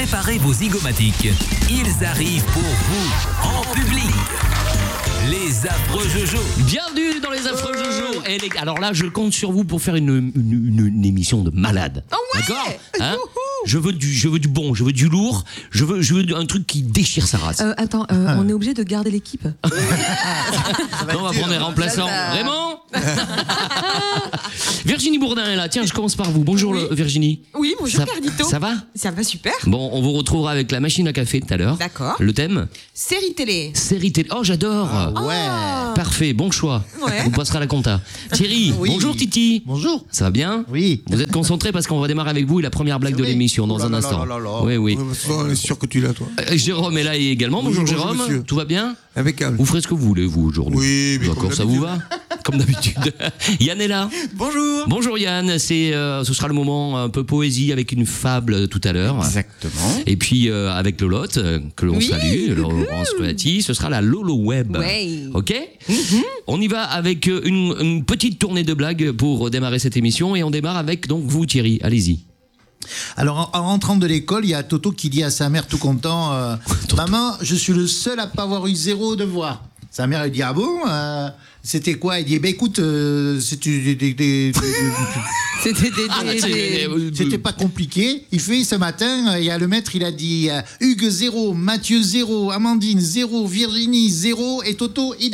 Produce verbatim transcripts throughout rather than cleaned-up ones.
Préparez vos zygomatiques. Ils arrivent pour vous, en public. Les affreux Jojo. Bienvenue dans les affreux Jojo. Et les... Alors là, je compte sur vous pour faire une, une, une, une émission de malade. Oh ouais. D'accord, hein? Je veux du, je veux du bon, je veux du lourd, je veux, je veux un truc qui déchire sa race. Euh, attends, euh, ah. on est obligé de garder l'équipe. Non, on va prendre les remplaçants. Vraiment? Virginie Bourdin est là. Tiens, je commence par vous. Bonjour oui. Virginie. Oui, bonjour ça, Cardito. Ça va? Ça va super. Bon, on vous retrouvera avec la machine à café tout à l'heure. D'accord. Le thème? Série télé. Série télé. Oh, j'adore. Ah, ouais. Oh. Parfait, bon choix. Ouais. On passera à la compta. Thierry, oui. Bonjour Titi. Bonjour. Ça va bien? Oui. Vous êtes concentrés parce qu'on va démarrer avec vous et la première blague de l'émission dans oh là un là instant. Là là là. Oui, oui. On est sûr que tu l'as, toi. Euh, Jérôme est là également. Bonjour, oui, Jérôme. bonjour, Tout va bien? Impeccable. Vous ferez ce que vous voulez, vous, aujourd'hui? Oui, mais d'accord, ça vous va? Comme d'habitude. Yann est là. Bonjour. Bonjour Yann. C'est, euh, ce sera le moment un peu poésie avec une fable tout à l'heure. Exactement. Et puis euh, avec Lolotte, euh, que l'on oui. salue, Laurence Toati, ce sera la Lolo Web. Ouais. Ok. Mm-hmm. On y va avec une, une petite tournée de blagues pour démarrer cette émission et on démarre avec donc vous Thierry. Allez-y. Alors, en, en rentrant de l'école, il y a Toto qui dit à sa mère tout content euh, « Maman, je suis le seul à pas avoir eu zéro devoir. » Sa mère, elle dit « Ah bon euh, c'était quoi ?» Il dit bah, « Écoute, euh, c'était des... des, des, des C'était des... des... C'était pas compliqué. » Il fait ce matin, il y a le maître, il a dit euh, « Hugues, zéro. Mathieu, zéro. Amandine, zéro. Virginie, zéro. Et Toto, idem. »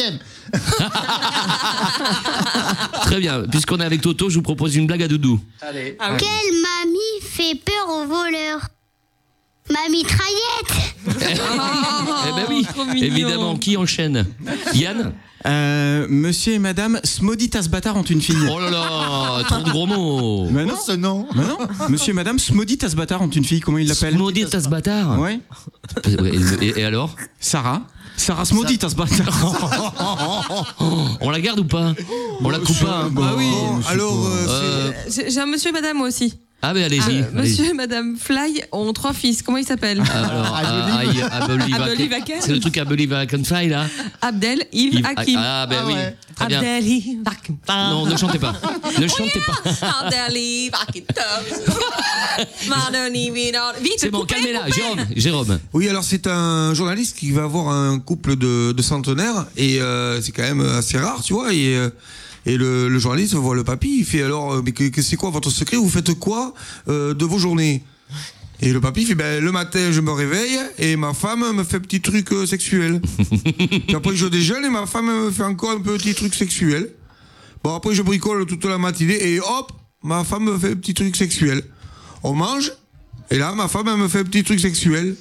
Très bien. Puisqu'on est avec Toto, je vous propose une blague à Doudou. Allez. Ah oui. Quelle mamie fait peur aux voleurs? Mamie Traillette. Eh ben oui, évidemment. Qui enchaîne? Yann? Euh, monsieur et madame Smoditas Bâtard ont une fille. Oh là là, trop de gros mots. Mais non, ce nom. Mais non. Monsieur et madame Smoditas Bâtard ont une fille. Comment ils l'appellent? Smoditas Bâtard. Ouais. Et, et alors? Sarah. Sarah Smoditas Bâtard. On la garde ou pas? On la coupe pas? Bah oui. Bon, alors, euh, Euh, J'ai j'ai un monsieur et madame moi aussi. Ah ben allez-y. Ah, allez-y. monsieur et madame Fly ont trois fils. Comment ils s'appellent? Alors, I I, I believe I can- c'est le truc I believe I can fly là. Abdel, Yves, Yves- Hakim. Ah ben Ah oui, ouais. très bien. Abdel, Yves, Hakim. Non, ne chantez pas. Ne chantez pas. Abdel, Yves, Hakim. Madoni, Vidal. Vite, C'est bon, coupez, calmez-la. coupez. Jérôme, Jérôme. oui, alors c'est un journaliste qui va avoir un couple de, de centenaires et euh, c'est quand même assez rare, tu vois. Et, euh, et le, le journaliste voit le papy, il fait alors, euh, mais que, que c'est quoi votre secret? Vous faites quoi euh, de vos journées? Et le papy fait ben, le matin je me réveille et ma femme me fait petit truc euh, sexuel. Puis après je déjeune et ma femme me fait encore un petit truc sexuel. Bon après je bricole toute la matinée et hop, ma femme me fait un petit truc sexuel. On mange et là ma femme elle me fait un petit truc sexuel.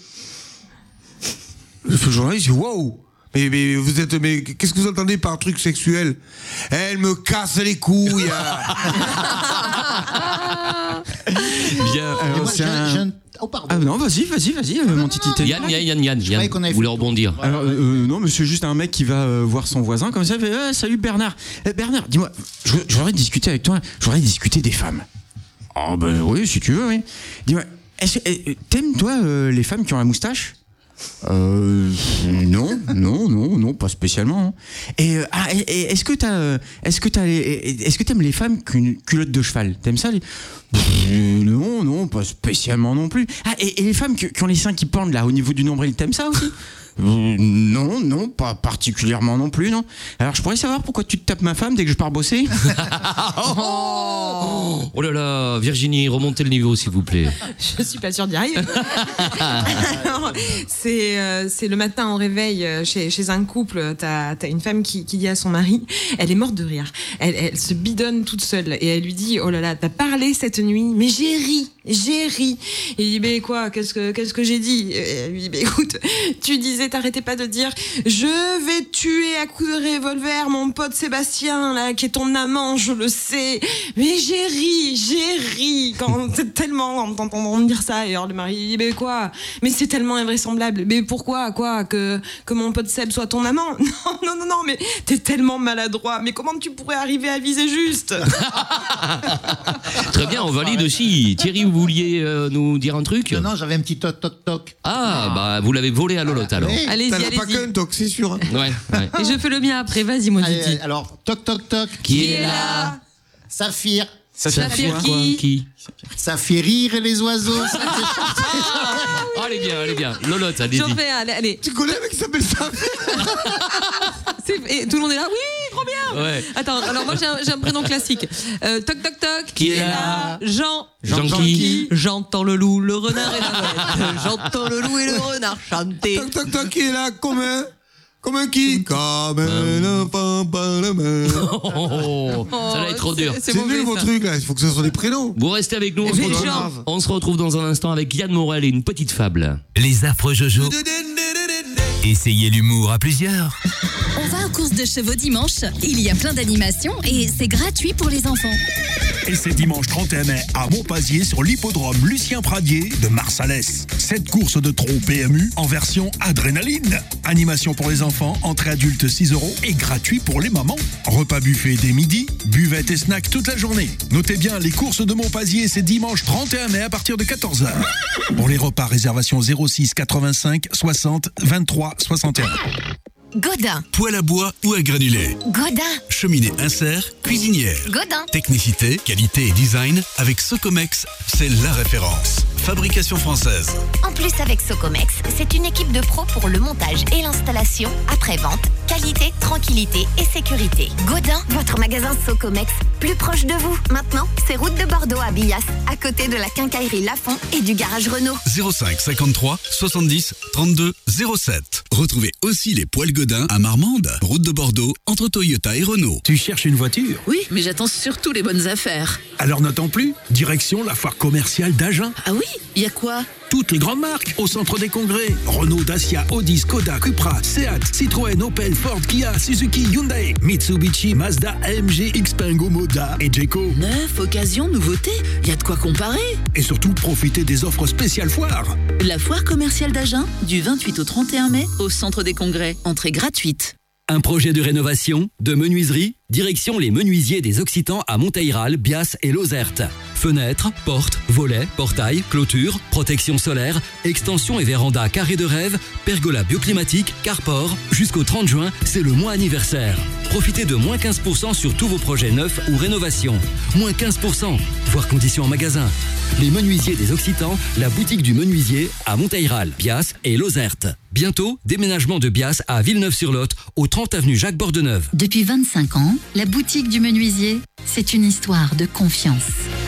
Le journaliste dit waouh. Mais, mais vous êtes mais qu'est-ce que vous entendez par truc sexuel? Elle me casse les couilles. Bien. Et moi, c'est j'ai- un- j'ai un- Oh, pardon. Ah non, vas-y, vas-y, vas-y, euh, mon titi. Yann, Yann, Yann, Yann, croyais Yann. qu'on avait Vous voulez fait le rebondir? tour. Alors, euh, non, mais c'est juste un mec qui va euh, voir son voisin comme ça, il fait eh, salut Bernard. Eh, Bernard, dis-moi, je- j'aurais discuté avec toi, j'aurais discuté des femmes. Oh ben oui, si tu veux, oui. Dis-moi, est-ce, eh, t'aimes toi euh, les femmes qui ont la moustache? Euh, non, non, non, non, pas spécialement. Et, euh, ah, et- et est-ce que t'as, euh, est-ce que t'as, les- est-ce que t'aimes les femmes qui ont une culotte de cheval? T'aimes ça les... Euh, Non, non, pas spécialement non plus. Ah, et, et les femmes qui, qui ont les seins qui pendent là au niveau du nombril, t'aimes ça aussi? Euh, Non, non, pas particulièrement non plus, non. Alors je pourrais savoir pourquoi tu te tapes ma femme dès que je pars bosser? Oh, oh là là, Virginie, remontez le niveau s'il vous plaît. Je suis pas sûre d'y arriver. Alors, c'est, euh, c'est le matin au réveil euh, chez, chez un couple. T'as, t'as une femme qui, qui dit à son mari, elle est morte de rire. Elle, elle se bidonne toute seule et elle lui dit, oh là là, t'as parlé cette nuit, mais j'ai ri, j'ai ri. Et il dit, mais quoi, qu'est-ce que, qu'est-ce que j'ai dit? Et elle lui dit, mais écoute, tu disais, t'arrêtais pas de dire, je vais tuer à coups de revolver mon pote Sébastien là, qui est ton amant, je le sais. Mais j'ai ri, j'ai ri quand c'est tellement en t'entendant me dire ça. Et alors le mari dit, mais quoi? Mais c'est tellement invraisemblable. Mais pourquoi, quoi, que, que mon pote Seb soit ton amant? Non, non, non, non, mais t'es tellement maladroit. Mais comment tu pourrais arriver à viser juste? Très bien, on valide aussi. Thierry, vous vouliez euh, nous dire un truc? Non, non, j'avais un petit toc toc toc. Ah, bah vous l'avez volé à Lolotte alors. Oui. Allez-y, T'en as pas allez-y. qu'un toc, c'est sûr. Ouais, ouais. Et je fais le mien après, vas-y, mon Allez, Titi. alors, toc toc toc. Qui est là? Saphir, Ça, Ça fait quoi qui Qui Ça fait rire les oiseaux. ça fait Oh, elle est bien, elle est bien. Lolotte, allez-y. J'en fais un, allez, allez. Tu connais un mec qui s'appelle ça? C'est- Et tout le monde est là, oui, trop bien. Ouais. Attends, alors moi j'ai un, j'ai un prénom classique. Euh, toc toc toc. Qui est là Jean. Jean Jean qui qui J'entends le loup, le renard et la belette. J'entends le loup et le renard chanter. Toc toc toc, qui est là? Comme un. Comme un qui? Comme un enfant par la main. Oh, ça va être trop dur. C'est C'est mauvais, nul mon ça. truc là, il faut que ce soit des prénoms. Vous restez avec nous, on se, Mais retrouve, Jean. on se retrouve dans un instant avec Yann Morel et une petite fable. Les affreux Jojo. Essayez l'humour à plusieurs. On va aux courses de chevaux dimanche. Il y a plein d'animations et c'est gratuit pour les enfants. Et c'est dimanche trente et un mai à Montpazier sur l'hippodrome Lucien Pradier de Marsalès. Cette course de trot P M U en version adrénaline. Animation pour les enfants, entrée adulte six euros et gratuit pour les mamans. Repas buffet dès midi, buvette et snack toute la journée. Notez bien, les courses de Montpazier, c'est dimanche trente et un mai à partir de quatorze heures. Pour les repas, réservation zéro six quatre-vingt-cinq soixante vingt-trois soixante et un. Godin, Poêle à bois ou à granulés. Godin, Cheminée insert, cuisinière. Godin. Technicité, qualité et design, avec Socomex, c'est la référence. Fabrication française. En plus, avec Socomex, c'est une équipe de pros pour le montage et l'installation après-vente, qualité, tranquillité et sécurité. Godin, votre magasin Socomex, plus proche de vous. Maintenant, c'est route de Bordeaux à Billas, à côté de la quincaillerie Lafont et du garage Renault. zéro cinq cinquante-trois soixante-dix trente-deux zéro sept. Retrouvez aussi les poêles Godin à Marmande, route de Bordeaux, entre Toyota et Renault. Tu cherches une voiture? Oui, mais j'attends surtout les bonnes affaires. Alors n'attends plus. Direction la foire commerciale d'Agen. Ah oui? Il y a quoi? Toutes les grandes marques au centre des congrès. Renault, Dacia, Audi, Skoda, Cupra, Seat, Citroën, Opel, Ford, Kia, Suzuki, Hyundai, Mitsubishi, Mazda, A M G, Xpeng, Moda et Jayco. Neuf, occasion, nouveauté. Il y a de quoi comparer. Et surtout, profitez des offres spéciales foire. La foire commerciale d'Agen, du vingt-huit au trente et un mai, au centre des congrès. Entrée gratuite. Un projet de rénovation, de menuiserie, direction les menuisiers des Occitans à Monteïral, Bias et Lozerte. Fenêtres, portes, volets, portails, clôtures, protection solaire, extension et véranda carré de rêve, pergola bioclimatique, carport. Jusqu'au trente juin, c'est le mois anniversaire. Profitez de moins quinze pour cent sur tous vos projets neufs ou rénovations. Moins quinze pour cent, voire conditions en magasin. Les menuisiers des Occitans, la boutique du menuisier à Monteïral, Bias et Lozerte. Bientôt, déménagement de Bias à Villeneuve-sur-Lot, au trente avenue Jacques Bordeneuve. Depuis vingt-cinq ans, la boutique du menuisier, c'est une histoire de confiance.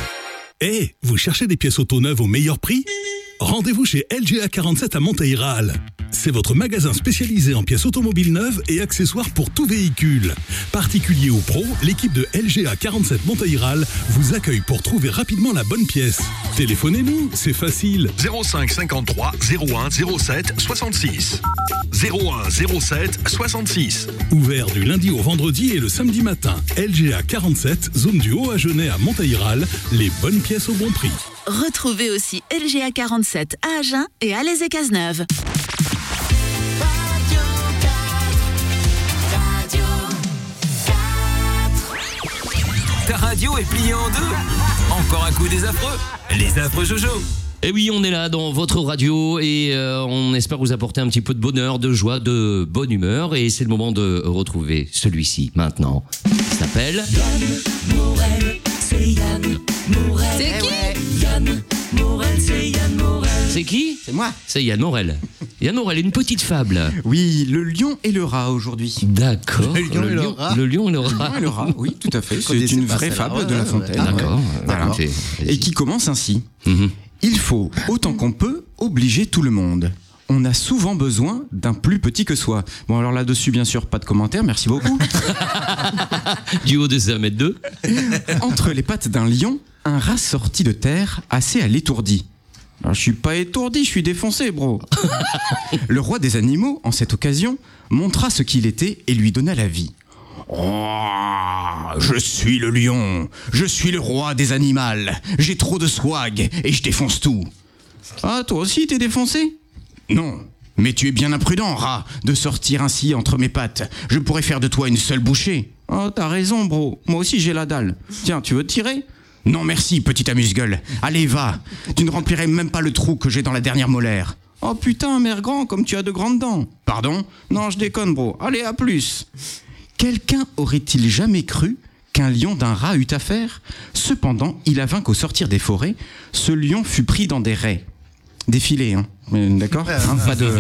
Eh, vous cherchez des pièces auto neuves au meilleur prix? Rendez-vous chez L G A quarante-sept à Monteïral. C'est votre magasin spécialisé en pièces automobiles neuves et accessoires pour tout véhicule. Particulier ou pro, l'équipe de L G A quarante-sept Monteïral vous accueille pour trouver rapidement la bonne pièce. Téléphonez-nous, c'est facile. zéro cinq cinquante-trois zéro un zéro sept soixante-six. zéro un zéro sept soixante-six. Ouvert du lundi au vendredi et le samedi matin. L G A quarante-sept, zone du Haut-Agenais à Monteïral, les bonnes pièces au bon prix. Retrouvez aussi L G A quarante-sept à Agen et à Les Cazeneuve. Ta radio est pliée en deux. Encore un coup des affreux. Les affreux Jojo. Et oui, on est là dans votre radio et euh, on espère vous apporter un petit peu de bonheur, de joie, de bonne humeur. Et c'est le moment de retrouver celui-ci maintenant. Il s'appelle Yann Morel, c'est Yann Morel. C'est qui? Yann Morel, c'est Yann Morel. C'est qui? C'est moi. C'est Yann Morel. Yann Morel, une petite fable. Oui, le lion et le rat aujourd'hui. D'accord. Le lion et le rat. Le lion et le rat. Le lion et le rat, oui, tout à fait. C'est connaissais une pas vraie celle-là, fable ouais, de La ouais, Fontaine. ouais. D'accord. Voilà. Écoutez, Et vas-y. qui commence ainsi. Mhm. Il faut, autant qu'on peut, obliger tout le monde. On a souvent besoin d'un plus petit que soi. Bon, alors là-dessus, bien sûr, pas de commentaires, merci beaucoup. Du haut de deux mètres deux. Entre les pattes d'un lion, un rat sorti de terre, assez à l'étourdi. Alors, je suis pas étourdi, je suis défoncé, bro. Le roi des animaux, en cette occasion, montra ce qu'il était et lui donna la vie. Oh, je suis le lion, je suis le roi des animaux, j'ai trop de swag et je défonce tout. Ah, toi aussi t'es défoncé? Non, mais tu es bien imprudent, rat, de sortir ainsi entre mes pattes. Je pourrais faire de toi une seule bouchée. Oh, t'as raison, bro, moi aussi j'ai la dalle. Tiens, tu veux tirer? Non merci, petit amuse-gueule. Allez, va, tu ne remplirais même pas le trou que j'ai dans la dernière molaire. Oh putain, mère grand, comme tu as de grandes dents. Pardon? Non, je déconne, bro. Allez, à plus. Quelqu'un aurait-il jamais cru qu'un lion d'un rat eut affaire. Cependant, il avint qu'au sortir des forêts, ce lion fut pris dans des raies. Défilé, hein. D'accord, hein, pas de.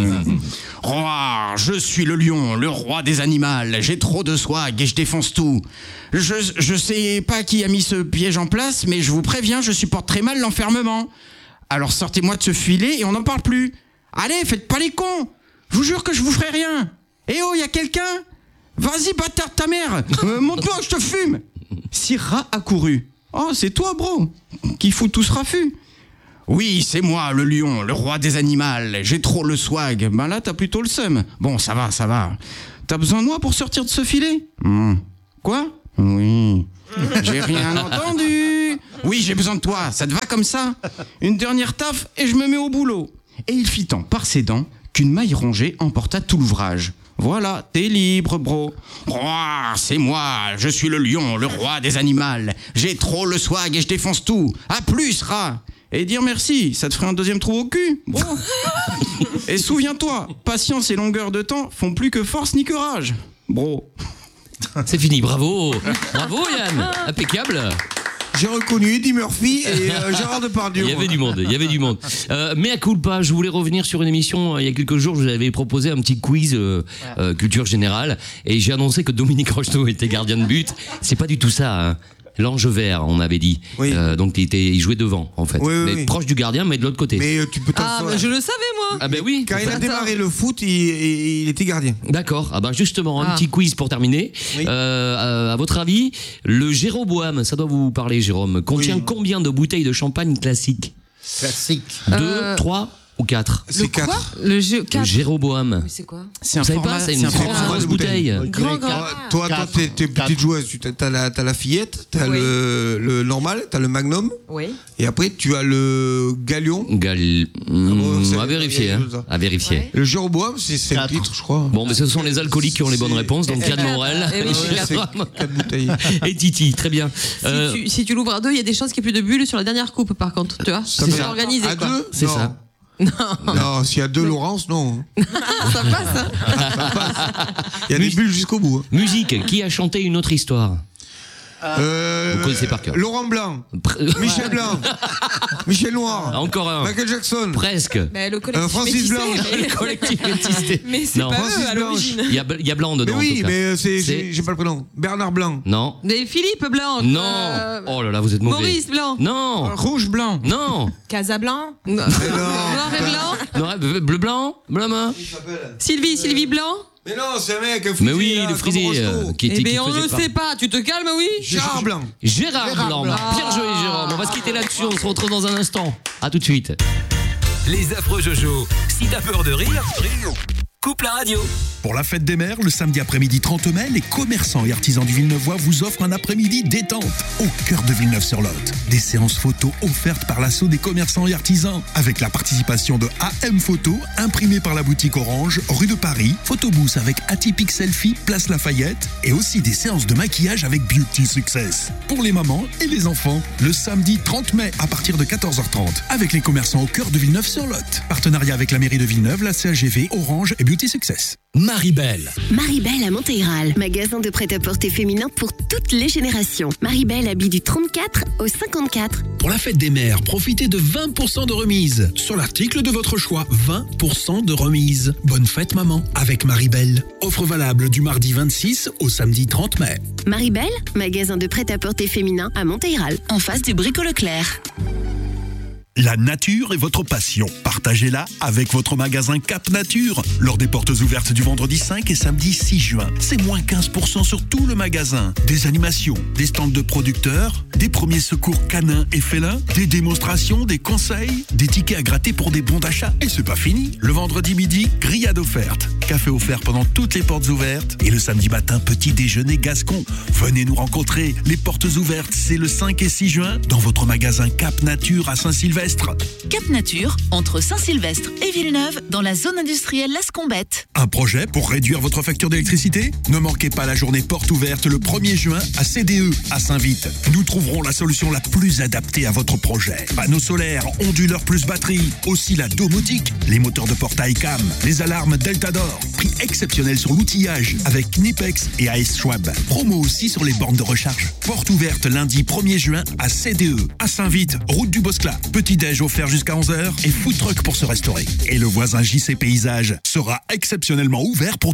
Roi, je suis le lion, le roi des animaux. J'ai trop de swag et je défonce tout. Je, je sais pas qui a mis ce piège en place, mais je vous préviens, je supporte très mal l'enfermement. Alors sortez-moi de ce filet et on n'en parle plus. Allez, faites pas les cons. Je vous jure que je vous ferai rien. Eh oh, y a quelqu'un ? Vas-y, bâtard de ta mère. Euh, monte-toi, je te fume. Si rat accourut. Oh, c'est toi, bro, qui fout tout ce raffut. Oui, c'est moi, le lion, le roi des animaux. J'ai trop le swag. Ben là, t'as plutôt le seum. Bon, ça va, ça va. T'as besoin de moi pour sortir de ce filet ? mmh. Quoi ? Oui. J'ai rien entendu. Oui, j'ai besoin de toi. Ça te va comme ça ? Une dernière taffe et je me mets au boulot. Et il fit tant par ses dents qu'une maille rongée emporta tout l'ouvrage. Voilà, t'es libre, bro. Roi, c'est moi, je suis le lion, le roi des animaux. J'ai trop le swag et je défonce tout. À plus, rat. Et dire merci, ça te ferait un deuxième trou au cul. Bon. Et souviens-toi, patience et longueur de temps font plus que force ni que rage. Bro. C'est fini, bravo. Bravo Yann, impeccable. J'ai reconnu Eddie Murphy et euh, Gérard Depardieu. Il y avait du monde, il y avait du monde. Euh, mais à culpa, je voulais revenir sur une émission, euh, il y a quelques jours, je vous avais proposé un petit quiz euh, euh, culture générale, et j'ai annoncé que Dominique Rocheteau était gardien de but. C'est pas du tout ça, hein. L'ange vert, on avait dit. Oui. Euh, donc il, était, il jouait devant, en fait. Oui, oui, mais oui. Proche du gardien, mais de l'autre côté. Mais euh, tu peux Ah, mais je le savais, moi. Ah ben oui. Quand il a démarré le foot, il, il, il était gardien. D'accord. Ah ben justement, un Ah. petit quiz pour terminer. Oui. Euh, euh, à votre avis, le Jéroboam, ça doit vous parler, Jérôme, contient Oui. combien de bouteilles de champagne classique ? Classique. Deux, Euh, trois ou quatre ? C'est quatre. Le jeu Le quatre. Jéroboam. Mais c'est quoi ? C'est un Vous savez format, pas, c'est c'est une un grosse, format grosse de bouteille. Grand, grand. Toi, toi, toi, t'es, t'es petite joueuse. Tu t'as, t'as la, t'as la fillette, t'as Oui. le, le normal, t'as le magnum, Oui. et après tu as le galion. Gal... bon, Mmh, c'est- à vérifier, hein. À vérifier. Ouais. Le Jéroboam, c'est cinq Quatre. litres, je crois. Bon, mais ce sont les alcooliques qui ont les bonnes C'est- réponses, donc Yann Morel. Eh oui, c'est Ouais, c'est quatre bouteilles. Et Titi, très bien. Si, Euh, tu, si tu l'ouvres à deux, il y a des chances qu'il n'y ait plus de bulles sur la dernière coupe, par contre. Tu vois ? Ça C'est fait- organisé, À quoi. deux C'est Non. ça. Non, Non, s'il y a deux Laurence, non. ça passe, hein. Il y a des bulles jusqu'au bout. hein. Musique, qui a chanté une autre histoire ? Euh, Vous connaissez par cœur. Laurent Blanc, Pr- Michel Blanc, Michel Noir, Encore un. Michael Jackson. Presque. Mais le collectif Euh, Francis métissé, Blanc. mais- Le collectif métissé. Mais c'est Non. pas Francis eux, à Blanche. l'origine. Il y a, il y a Blanc Mais dedans. en oui, tout cas. mais c'est, C'est- c'est- j'ai pas le prénom. Bernard Blanc. Non. Des Philippe Blanc. Non. euh, Oh là là, vous êtes mauvais. Maurice Blanc. Non. Rouge, blanc. Non. Casablanc. Noir et Blanc. Non, bleu bleu blanc, bleu main. Sylvie, Sylvie Blanc. Mais non, c'est un mec. Mais oui, le frisé euh, qui était Eh qui bien, on faisait ne pas. sait pas. Tu te calmes, oui. Gérard Blanc. Gérard, Gérard Blanc. Blanc. Bien joué, Jérôme. On va se quitter là-dessus. On se retrouve dans un instant. À tout de suite. Les affreux Jojo. Si t'as peur de rire, coupe la radio. Pour la fête des mères, le samedi après-midi trente mai, les commerçants et artisans du Villeneuvois vous offrent un après-midi détente au cœur de Villeneuve-sur-Lot. Des séances photos offertes par l'assaut des commerçants et artisans avec la participation de A M Photo, imprimée par la boutique Orange, rue de Paris, photobooth avec Atypique Selfie, place Lafayette et aussi des séances de maquillage avec Beauty Success. Pour les mamans et les enfants, le samedi trente mai à partir de quatorze heures trente avec les commerçants au cœur de Villeneuve-sur-Lot. Partenariat avec la mairie de Villeneuve, la C A G V, Orange et Beauty Success. Maribel. Maribel à Montéiral, magasin de prêt-à-porter féminin pour toutes les générations. Maribel habille du trente-quatre au cinquante-quatre. Pour la fête des mères, profitez de vingt pour cent de remise sur l'article de votre choix. vingt pour cent de remise. Bonne fête maman avec Maribel. Offre valable du mardi vingt-six au samedi trente mai. Maribel, magasin de prêt-à-porter féminin à Montéiral, en face du Brico Leclerc. La nature est votre passion. Partagez-la avec votre magasin Cap Nature lors des portes ouvertes du vendredi cinq et samedi six juin. C'est moins quinze pour cent sur tout le magasin. Des animations, des stands de producteurs, des premiers secours canins et félins, des démonstrations, des conseils, des tickets à gratter pour des bons d'achat. Et c'est pas fini. Le vendredi midi, grillade offerte. Café offert pendant toutes les portes ouvertes. Et le samedi matin, petit déjeuner gascon. Venez nous rencontrer. Les portes ouvertes, c'est le cinq et six juin dans votre magasin Cap Nature à Saint-Sylvestre. Cap Nature, entre Saint-Sylvestre et Villeneuve, dans la zone industrielle Las Combettes. Un projet pour réduire votre facture d'électricité? Ne manquez pas la journée porte ouverte le premier juin à C D E à Saint-Vite. Nous trouverons la solution la plus adaptée à votre projet. Panneaux solaires, onduleurs plus batterie, aussi la domotique, les moteurs de portail C A M, les alarmes Deltador. Prix exceptionnel sur l'outillage avec Knipex et A S Schwab. Promo aussi sur les bornes de recharge. Porte ouverte lundi premier juin à C D E à Saint-Vite, route du Bosclat. Petit-déj offert jusqu'à onze heures et food truck pour se restaurer. Et le voisin J C Paysage sera exceptionnellement ouvert pour